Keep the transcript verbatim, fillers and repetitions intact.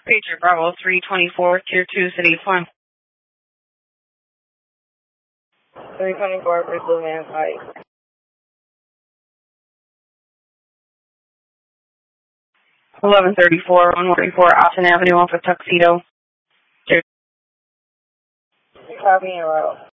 Patriot Bravo three twenty-four, Tier two, City of Plum. three twenty-four for Blue Man Fight. eleven thirty-four, one forty-four, Austin Avenue off of Tuxedo. Copy and route.